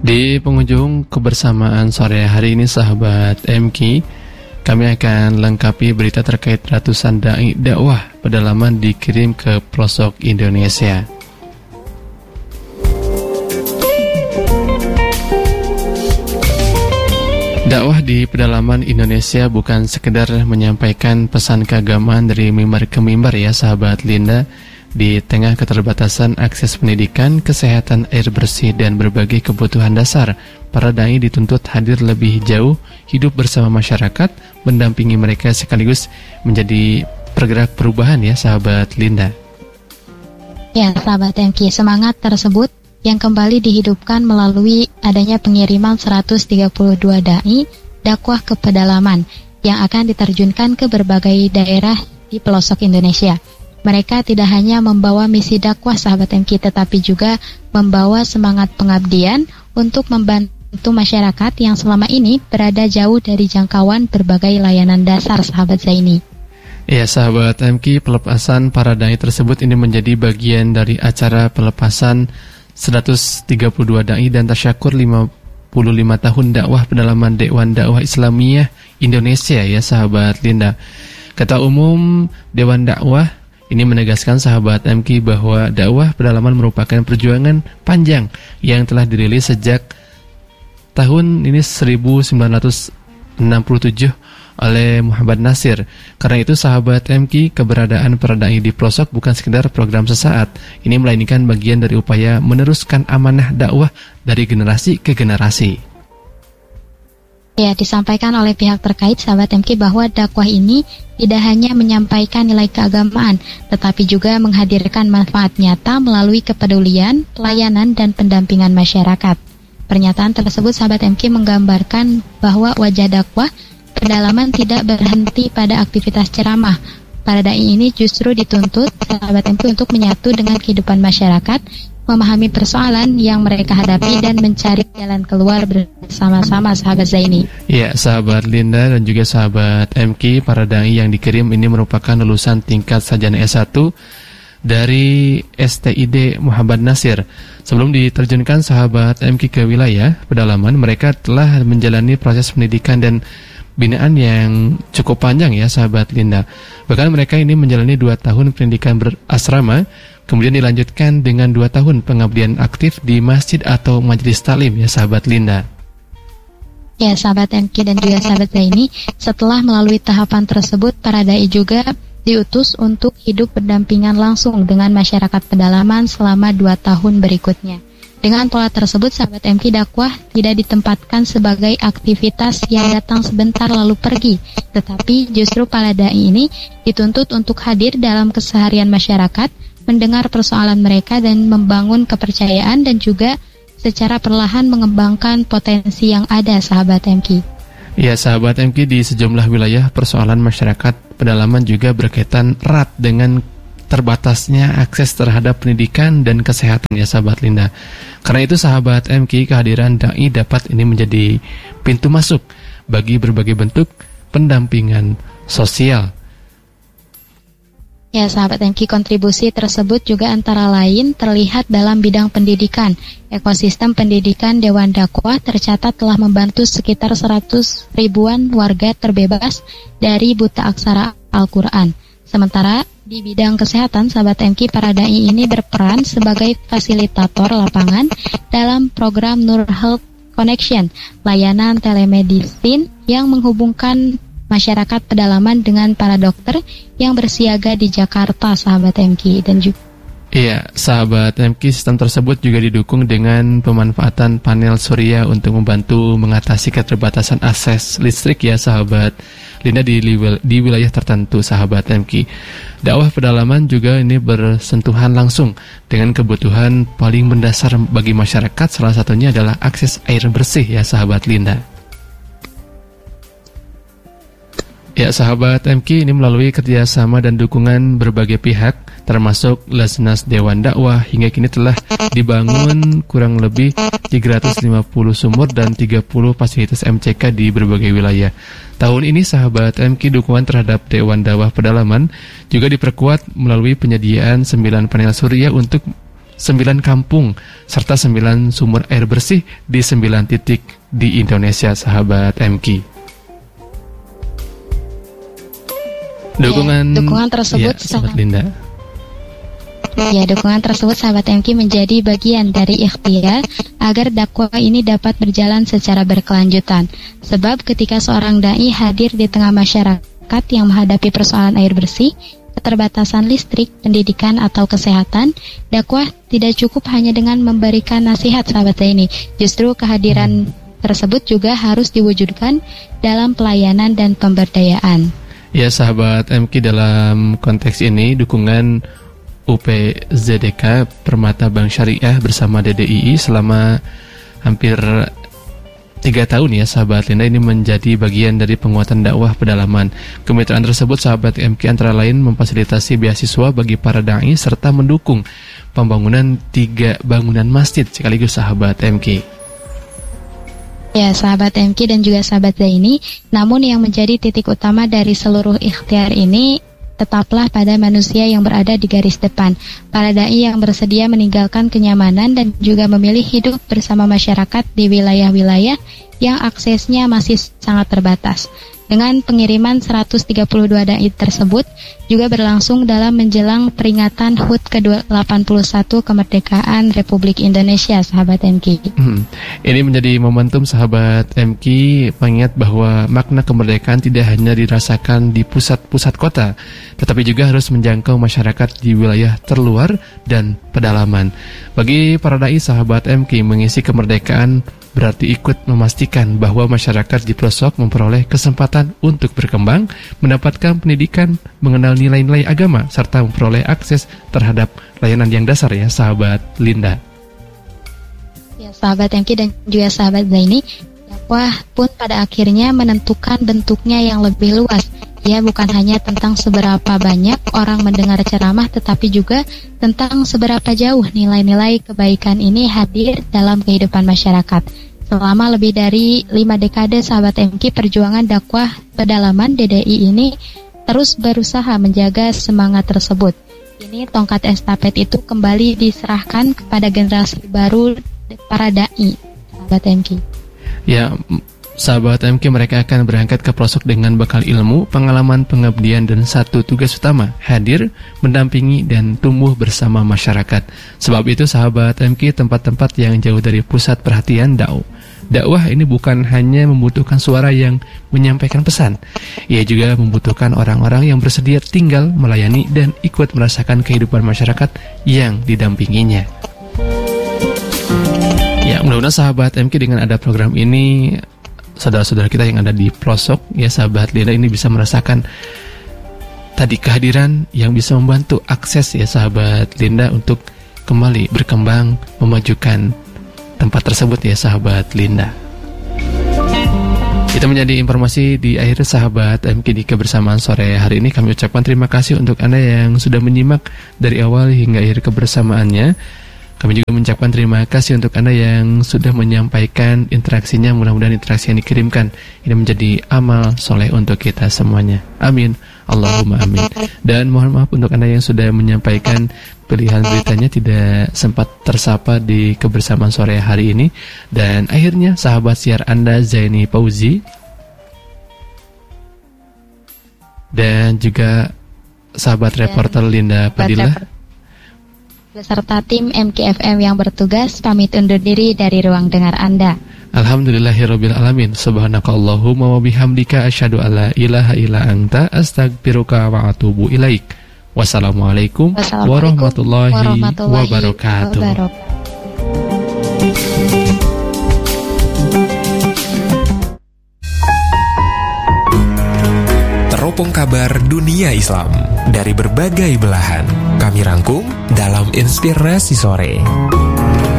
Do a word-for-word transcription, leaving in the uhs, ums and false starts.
Di penghujung kebersamaan sore hari ini sahabat M K, kami akan lengkapi berita terkait ratusan dai dakwah pedalaman dikirim ke pelosok Indonesia. Dakwah di pedalaman Indonesia bukan sekedar menyampaikan pesan keagamaan dari mimbar ke mimbar ya sahabat Linda. Di tengah keterbatasan akses pendidikan, kesehatan, air bersih, dan berbagai kebutuhan dasar, para dai dituntut hadir lebih jauh, hidup bersama masyarakat, mendampingi mereka sekaligus menjadi pergerak perubahan ya sahabat Linda. Ya sahabat M K, semangat tersebut yang kembali dihidupkan melalui adanya pengiriman seratus tiga puluh dua dai dakwah ke pedalaman yang akan diterjunkan ke berbagai daerah di pelosok Indonesia. Mereka tidak hanya membawa misi dakwah sahabat M K, tetapi juga membawa semangat pengabdian untuk membantu masyarakat yang selama ini berada jauh dari jangkauan berbagai layanan dasar sahabat Zaini. Ya sahabat M K, pelepasan para dai tersebut ini menjadi bagian dari acara pelepasan seratus tiga puluh dua dai dan tasyakur lima puluh lima tahun dakwah pedalaman Dewan Dakwah Islamiyah Indonesia ya sahabat Linda. Ketua Umum Dewan Dakwah ini menegaskan sahabat M K bahwa dakwah pedalaman merupakan perjuangan panjang yang telah dirilis sejak tahun ini seribu sembilan ratus enam puluh tujuh oleh Muhammad Nasir. Karena itu sahabat M K, keberadaan para dai di pelosok bukan sekedar program sesaat. Ini melainkan bagian dari upaya meneruskan amanah dakwah dari generasi ke generasi. Ya, disampaikan oleh pihak terkait sahabat M K bahwa dakwah ini tidak hanya menyampaikan nilai keagamaan, tetapi juga menghadirkan manfaat nyata melalui kepedulian, pelayanan, dan pendampingan masyarakat. Pernyataan tersebut sahabat M K menggambarkan bahwa wajah dakwah pedalaman tidak berhenti pada aktivitas ceramah. Para dai ini justru dituntut sahabat M K untuk menyatu dengan kehidupan masyarakat, memahami persoalan yang mereka hadapi dan mencari jalan keluar bersama-sama sahabat Zaini. Ya, sahabat Linda dan juga sahabat M K, para dai yang dikirim ini merupakan lulusan tingkat sarjana S satu dari S T I D Muhammad Nasir. Sebelum diterjunkan sahabat M K ke wilayah pedalaman, mereka telah menjalani proses pendidikan dan binaan yang cukup panjang ya sahabat Linda. Bahkan mereka ini menjalani dua tahun pendidikan berasrama, kemudian dilanjutkan dengan dua tahun pengabdian aktif di masjid atau majelis taklim ya sahabat Linda. Ya sahabat M K dan juga sahabat Zaini, setelah melalui tahapan tersebut, para dai juga diutus untuk hidup berdampingan langsung dengan masyarakat pedalaman selama dua tahun berikutnya. Dengan pola tersebut, sahabat M K, dakwah tidak ditempatkan sebagai aktivitas yang datang sebentar lalu pergi, tetapi justru para dai ini dituntut untuk hadir dalam keseharian masyarakat, mendengar persoalan mereka dan membangun kepercayaan dan juga secara perlahan mengembangkan potensi yang ada sahabat M K. Ya sahabat M K, di sejumlah wilayah persoalan masyarakat pedalaman juga berkaitan erat dengan terbatasnya akses terhadap pendidikan dan kesehatan ya sahabat Linda. Karena itu sahabat M K, kehadiran dai dapat ini menjadi pintu masuk bagi berbagai bentuk pendampingan sosial. Ya sahabat M K, kontribusi tersebut juga antara lain terlihat dalam bidang pendidikan. Ekosistem pendidikan Dewan Dakwah tercatat telah membantu sekitar seratus ribuan warga terbebas dari buta aksara Al-Quran. Sementara di bidang kesehatan, sahabat M K, para dai ini berperan sebagai fasilitator lapangan dalam program Nur Health Connection, layanan telemedicine yang menghubungkan masyarakat pedalaman dengan para dokter yang bersiaga di Jakarta, sahabat M K. Dan juga Iya, sahabat M K, sistem tersebut juga didukung dengan pemanfaatan panel surya untuk membantu mengatasi keterbatasan akses listrik ya sahabat Linda di, di wilayah tertentu sahabat M K. Dakwah pedalaman juga ini bersentuhan langsung dengan kebutuhan paling mendasar bagi masyarakat, salah satunya adalah akses air bersih ya sahabat Linda. Ya sahabat M K, ini melalui kerjasama dan dukungan berbagai pihak termasuk Lasnas Dewan Dakwah, hingga kini telah dibangun kurang lebih tiga ratus lima puluh sumur dan tiga puluh fasilitas M C K di berbagai wilayah. Tahun ini sahabat M K, dukungan terhadap Dewan Dakwah Pedalaman juga diperkuat melalui penyediaan sembilan panel surya untuk sembilan kampung serta sembilan sumber air bersih di sembilan titik di Indonesia, sahabat M K. Dukungan, ya, dukungan tersebut ya, sahabat Linda. Ya, dukungan tersebut sahabat M K menjadi bagian dari ikhtiar agar dakwah ini dapat berjalan secara berkelanjutan. Sebab ketika seorang dai hadir di tengah masyarakat yang menghadapi persoalan air bersih, keterbatasan listrik, pendidikan atau kesehatan, dakwah tidak cukup hanya dengan memberikan nasihat, sahabat ini. Justru kehadiran tersebut juga harus diwujudkan dalam pelayanan dan pemberdayaan. Ya, sahabat M K, dalam konteks ini dukungan U P Z D K Permata Bank Syariah bersama D D I I selama hampir tiga tahun ya, sahabat Linda, ini menjadi bagian dari penguatan dakwah pedalaman. Kemitraan tersebut, sahabat M K, antara lain memfasilitasi beasiswa bagi para dai serta mendukung pembangunan tiga bangunan masjid sekaligus, sahabat M K. Ya, sahabat M K dan juga sahabat Zaini, namun yang menjadi titik utama dari seluruh ikhtiar ini tetaplah pada manusia yang berada di garis depan. Para dai yang bersedia meninggalkan kenyamanan dan juga memilih hidup bersama masyarakat di wilayah-wilayah yang aksesnya masih sangat terbatas. Dengan pengiriman seratus tiga puluh dua dai tersebut juga berlangsung dalam menjelang peringatan H U T ke delapan puluh satu kemerdekaan Republik Indonesia, sahabat M K. Hmm, ini menjadi momentum, sahabat M K, mengingat bahwa makna kemerdekaan tidak hanya dirasakan di pusat-pusat kota, tetapi juga harus menjangkau masyarakat di wilayah terluar dan pedalaman. Bagi para dai, sahabat M K, mengisi kemerdekaan berarti ikut memastikan bahwa masyarakat di pelosok memperoleh kesempatan untuk berkembang, mendapatkan pendidikan, mengenal nilai-nilai agama, serta memperoleh akses terhadap layanan yang dasar ya, sahabat Linda. Ya, sahabat M K dan juga sahabat Zaini, dakwah pun pada akhirnya menentukan bentuknya yang lebih luas. Ya, bukan hanya tentang seberapa banyak orang mendengar ceramah, tetapi juga tentang seberapa jauh nilai-nilai kebaikan ini hadir dalam kehidupan masyarakat. Selama lebih dari lima dekade, sahabat M K, perjuangan dakwah pedalaman D D I ini terus berusaha menjaga semangat tersebut. Ini tongkat estafet itu kembali diserahkan kepada generasi baru para dai, sahabat M K. Ya, sahabat M K, mereka akan berangkat ke pelosok dengan bekal ilmu, pengalaman, pengabdian, dan satu tugas utama, hadir, mendampingi, dan tumbuh bersama masyarakat. Sebab itu, sahabat M K, tempat-tempat yang jauh dari pusat perhatian dakwah. Dakwah ini bukan hanya membutuhkan suara yang menyampaikan pesan, ia juga membutuhkan orang-orang yang bersedia tinggal, melayani, dan ikut merasakan kehidupan masyarakat yang didampinginya. Ya, mudah-mudahan sahabat M K, dengan ada program ini, saudara-saudara kita yang ada di pelosok, ya sahabat Linda, ini bisa merasakan tadi kehadiran yang bisa membantu akses ya sahabat Linda untuk kembali berkembang, memajukan tempat tersebut ya sahabat Linda. Itu menjadi informasi di akhir sahabat M K di kebersamaan sore hari ini. Kami ucapkan terima kasih untuk Anda yang sudah menyimak dari awal hingga akhir kebersamaannya. Kami juga mengucapkan terima kasih untuk Anda yang sudah menyampaikan interaksinya. Mudah-mudahan interaksi yang dikirimkan ini menjadi amal soleh untuk kita semuanya. Amin. Allahumma amin. Dan mohon maaf untuk Anda yang sudah menyampaikan pilihan beritanya tidak sempat tersapa di kebersamaan sore hari ini. Dan akhirnya sahabat siar Anda Zaini Fauzi dan juga sahabat dan reporter Linda Padilla beserta tim M K F M yang bertugas pamit undur diri dari ruang dengar Anda. Alhamdulillahirabbil alamin. Subhanakallahumma wa bihamdika asyhadu alla ilaha illa anta astaghfiruka wa atubu ilaik. Wassalamualaikum, Wassalamualaikum warahmatullahi, warahmatullahi wabarakatuh. wabarakatuh. Teropong kabar dunia Islam dari berbagai belahan kami rangkum dalam Inspirasi Sore.